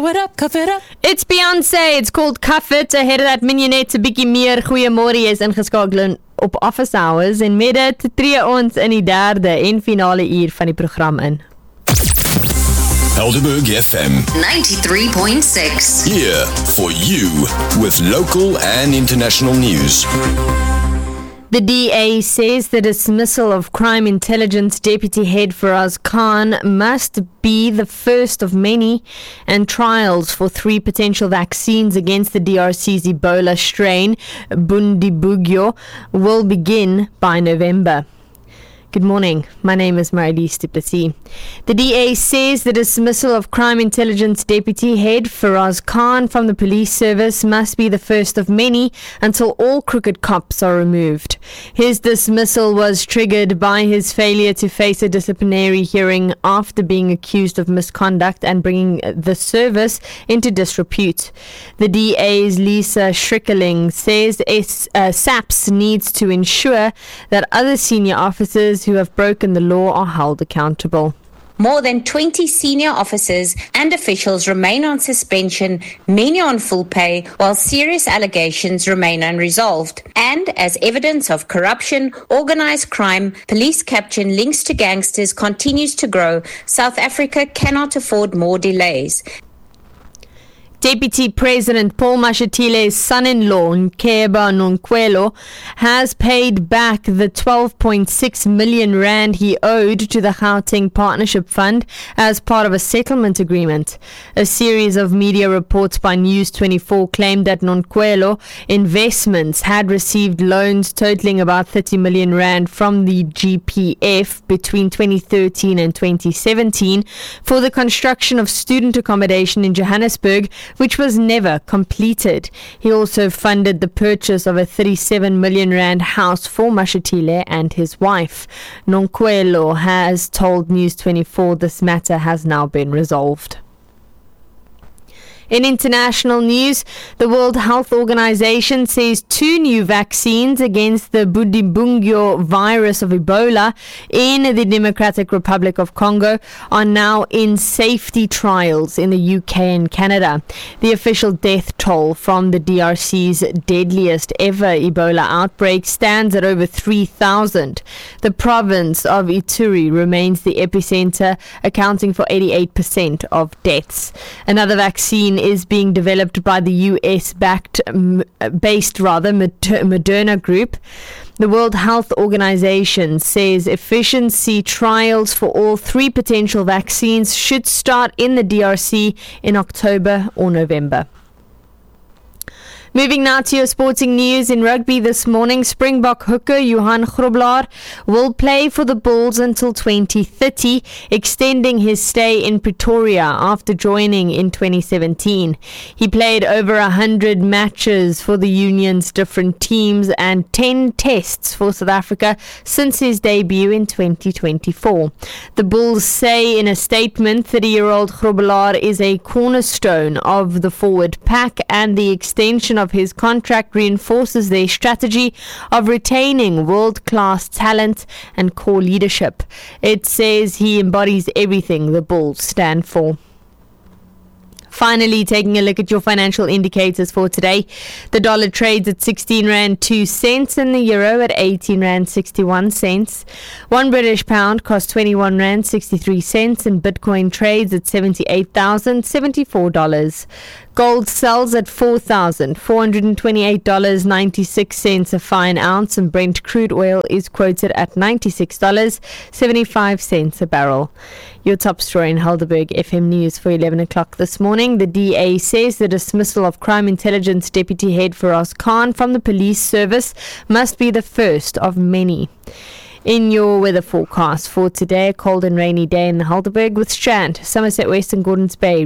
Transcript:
it up, cuff it up. It's Beyonce, it's called Cuff It. Ahead of that, Minionette, 'n bietjie meer. Goeiemôre, jy is ingeskakel op Office Hours en met dit tree ons in die derde en finale uur van die program in. Helderberg FM 93.6. here for you with local and international news. The DA says the dismissal of Crime Intelligence Deputy Head Faraz Khan must be the first of many, and trials for 3 potential vaccines against the DRC's Ebola strain, Bundibugyo, will begin by November. Good morning. My name is Marilise du Plessis. The DA says the dismissal of Crime Intelligence Deputy Head Faraz Khan from the police service must be the first of many until all crooked cops are removed. His dismissal was triggered by his failure to face a disciplinary hearing after being accused of misconduct and bringing the service into disrepute. The DA's Lisa Schrickling says SAPS needs to ensure that other senior officers who have broken the law are held accountable. More than 20 senior officers and officials remain on suspension, many on full pay, while serious allegations remain unresolved. And as evidence of corruption, organized crime, police capture and links to gangsters continues to grow, South Africa cannot afford more delays. Deputy President Paul Mashatile's son-in-law, Nkeba Nonkwelo, has paid back the 12.6 million rand he owed to the Gauteng Partnership Fund as part of a settlement agreement. A series of media reports by News 24 claimed that Nonkwelo Investments had received loans totaling about 30 million rand from the GPF between 2013 and 2017 for the construction of student accommodation in Johannesburg, which was never completed. He also funded the purchase of a 37 million rand house for Mashatile and his wife. Nonkwelo has told News 24 this matter has now been resolved. In international news, the World Health Organization says 2 new vaccines against the Bundibugyo virus of Ebola in the Democratic Republic of Congo are now in safety trials in the UK and Canada. The official death toll from the DRC's deadliest ever Ebola outbreak stands at over 3,000. The province of Ituri remains the epicenter, accounting for 88% of deaths. Another vaccine is being developed by the US-based Moderna Group. The World Health Organization says efficiency trials for all 3 potential vaccines should start in the DRC in October or November. Moving now to your sporting news. In rugby this morning, Springbok hooker Johan Grobelaar will play for the Bulls until 2030, extending his stay in Pretoria after joining in 2017. He played over 100 matches for the Union's different teams and 10 tests for South Africa since his debut in 2024. The Bulls say in a statement, 30-year-old Grobelaar is a cornerstone of the forward pack, and the extension of his contract reinforces their strategy of retaining world-class talent and core leadership. It says he embodies everything the Bulls stand for. Finally, taking a look at your financial indicators for today. The dollar trades at 16 rand 2 cents and the euro at 18 rand 61 cents. 1 British pound costs 21 rand 63 cents and Bitcoin trades at $78,074. Gold sells at $4,428.96 a fine ounce, and Brent crude oil is quoted at $96.75 a barrel. Your top story in Helderberg FM News for 11 o'clock this morning. The DA says the dismissal of Crime Intelligence Deputy Head Faraz Khan from the police service must be the first of many. In your weather forecast for today, a cold and rainy day in Helderberg with Strand, Somerset West and Gordons Bay.